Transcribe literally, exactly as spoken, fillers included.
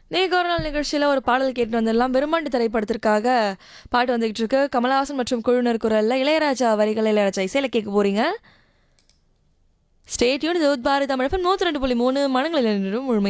நேக்கு ஒரு நாள் நிகழ்ச்சியில் ஒரு பாடல் கேட்டு வந்துடலாம். பெருமாண்டு திரைப்படத்திற்காக பாட்டு வந்துகிட்டு இருக்கு. கமலஹாசன் மற்றும் குழுவினர் குரலில் இளையராஜா வரிகள் இளையராஜா இசையில் கேட்க போறீங்க. ஸ்டேட்யூன் இது பாரதி தமிழ் நூற்றி ரெண்டு புள்ளி மூணு மனங்களில் முழுமை